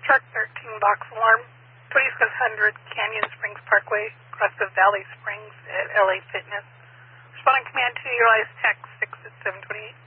Truck 13 box alarm, 2600 Canyon Springs Parkway, crest of Valley Springs at LA Fitness. Responding command to utilize text 6 at 728.